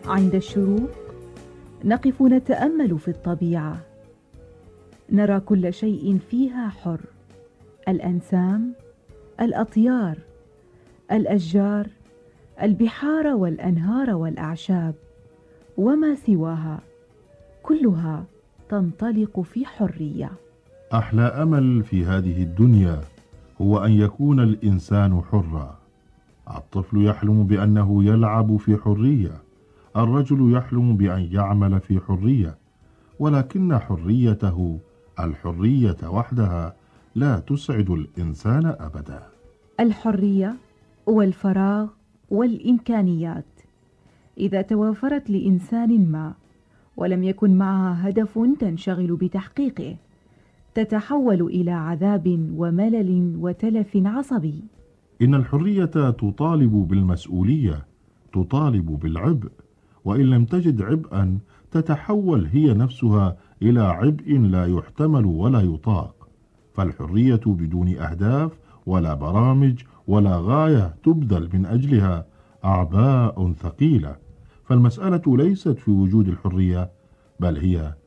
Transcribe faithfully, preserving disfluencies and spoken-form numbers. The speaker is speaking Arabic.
عند الشروق نقف نتأمل في الطبيعة، نرى كل شيء فيها حر، الأنسام، الأطيار، الأشجار، البحار والأنهار والأعشاب وما سواها، كلها تنطلق في حرية. أحلى أمل في هذه الدنيا هو أن يكون الإنسان حرا. الطفل يحلم بأنه يلعب في حرية، الرجل يحلم بأن يعمل في حرية، ولكن حريته الحرية وحدها لا تسعد الإنسان أبدا. الحرية والفراغ والإمكانيات إذا توافرت لإنسان ما ولم يكن معها هدف تنشغل بتحقيقه، تتحول إلى عذاب وملل وتلف عصبي. إن الحرية تطالب بالمسؤولية، تطالب بالعبء، وإن لم تجد عبئا تتحول هي نفسها إلى عبء لا يحتمل ولا يطاق. فالحرية بدون أهداف ولا برامج ولا غاية تبذل من أجلها أعباء ثقيلة. فالمسألة ليست في وجود الحرية، بل هي